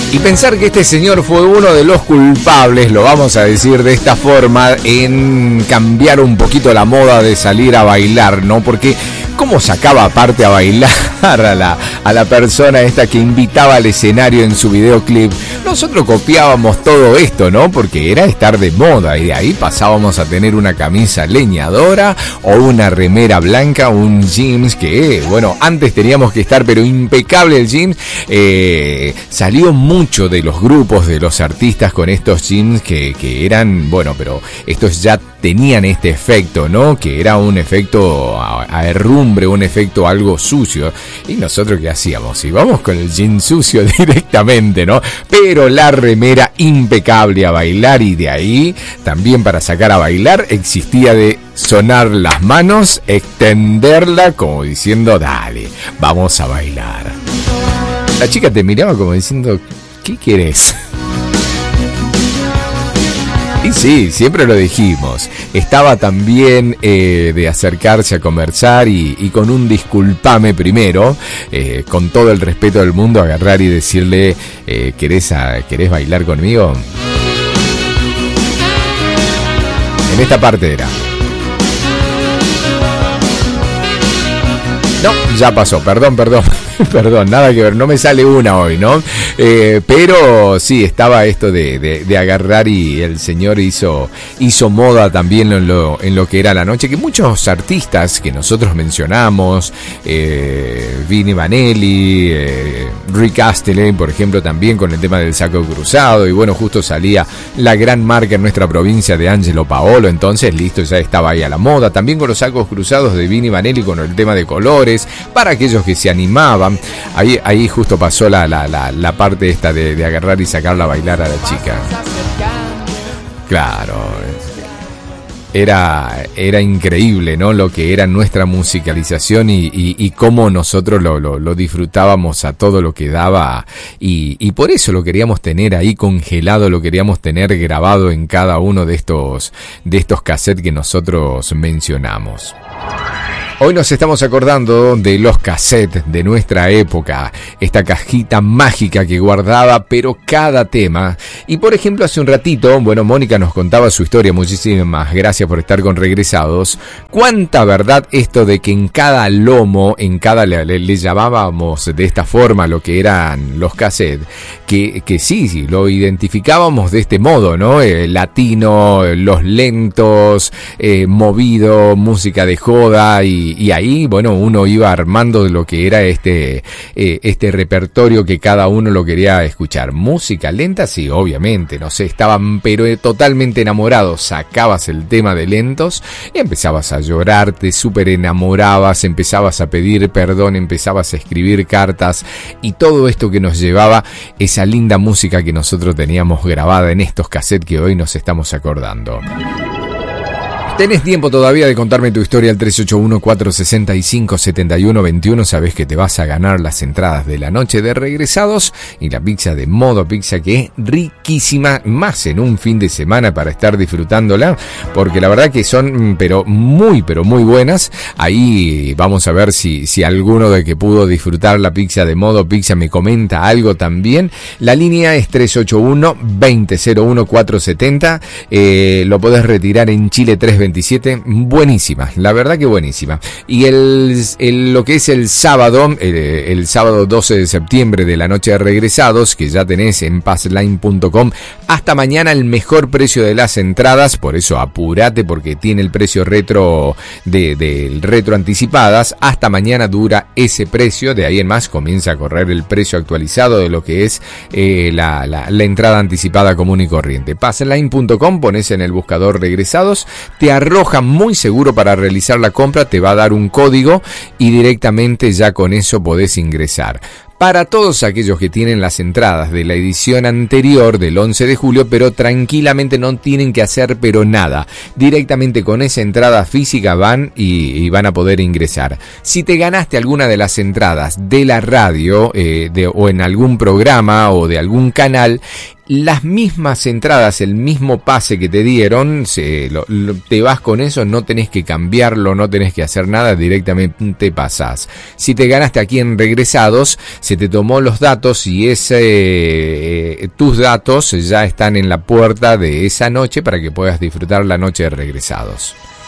Y pensar que este señor fue uno de los culpables, lo vamos a decir de esta forma, en cambiar un poquito la moda de salir a bailar, ¿no? Porque ¿cómo sacaba aparte a bailar a la persona esta que invitaba al escenario en su videoclip? Nosotros copiábamos todo esto, ¿no? Porque era estar de moda y de ahí pasábamos a tener una camisa leñadora o una remera blanca, un jeans que, bueno, antes teníamos que estar pero impecable el jeans. Salió mucho de los grupos, de los artistas con estos jeans que eran, bueno, pero estos ya tenían este efecto, ¿no? Que era un efecto a herrumbre, un efecto algo sucio. Y nosotros, ¿qué hacíamos? Íbamos con el jean sucio directamente, ¿no? Pero la remera impecable a bailar, y de ahí también para sacar a bailar existía de sonar las manos, extenderla como diciendo, dale, vamos a bailar. La chica te miraba como diciendo, ¿qué querés? Y sí, siempre lo dijimos. Estaba también de acercarse a conversar y con un disculpame primero, con todo el respeto del mundo, agarrar y decirle, ¿querés bailar conmigo? En esta parte era. No, ya pasó, perdón, nada que ver, no me sale una hoy, ¿no? Pero sí, estaba esto de agarrar, y el señor hizo moda también en lo que era la noche, que muchos artistas que nosotros mencionamos, Vinnie Vanelli, Rick Astley, por ejemplo, también con el tema del saco cruzado, y bueno, justo salía la gran marca en nuestra provincia de Angelo Paolo, entonces listo, ya estaba ahí a la moda, también con los sacos cruzados de Vinnie Vanelli con el tema de colores, para aquellos que se animaban. Ahí justo pasó la parte esta de agarrar y sacarla a bailar a la chica. Claro, era increíble, ¿no? Lo que era nuestra musicalización y cómo nosotros lo disfrutábamos a todo lo que daba, y por eso lo queríamos tener ahí congelado, lo queríamos tener grabado en cada uno de estos cassettes que nosotros mencionamos. Hoy nos estamos acordando de los cassettes de nuestra época, esta cajita mágica que guardaba pero cada tema. Y por ejemplo, hace un ratito, bueno, Mónica nos contaba su historia, muchísimas gracias por estar con Regresados. Cuánta verdad esto de que en cada lomo, en cada le llamábamos de esta forma lo que eran los cassettes, que sí, lo identificábamos de este modo, ¿no? Latino, los lentos, movido, música de joda, y ahí, bueno, uno iba armando de lo que era este repertorio que cada uno lo quería escuchar. Música lenta, sí, obviamente, no sé, estaban pero totalmente enamorados. Sacabas el tema de lentos y empezabas a llorar, te súper enamorabas, empezabas a pedir perdón, empezabas a escribir cartas, y todo esto que nos llevaba esa linda música que nosotros teníamos grabada en estos cassettes que hoy nos estamos acordando. Tenés tiempo todavía de contarme tu historia al 381-465-7121. Sabés que te vas a ganar las entradas de la noche de Regresados y la pizza de Modo Pizza, que es riquísima, más en un fin de semana para estar disfrutándola, porque la verdad que son pero muy buenas. Ahí vamos a ver si alguno de que pudo disfrutar la pizza de Modo Pizza me comenta algo también. La línea es 381-2001-470. Lo podés retirar en Chile 327. Buenísima, la verdad que buenísima. Y lo que es el sábado 12 de septiembre de la noche de Regresados, que ya tenés en passline.com, hasta mañana el mejor precio de las entradas, por eso apurate, porque tiene el precio retro del retro anticipadas. Hasta mañana dura ese precio, de ahí en más comienza a correr el precio actualizado de lo que es la entrada anticipada común y corriente. Passline.com, pones en el buscador Regresados, te arroja muy seguro para realizar la compra, te va a dar un código y directamente ya con eso podés ingresar. Para todos aquellos que tienen las entradas de la edición anterior del 11 de julio, pero tranquilamente no tienen que hacer pero nada. Directamente con esa entrada física van y van a poder ingresar. Si te ganaste alguna de las entradas de la radio o en algún programa o de algún canal, las mismas entradas, el mismo pase que te dieron, te vas con eso, no tenés que cambiarlo, no tenés que hacer nada, directamente pasás. Si te ganaste aquí en Regresados, se te tomó los datos y tus datos ya están en la puerta de esa noche para que puedas disfrutar la noche de Regresados.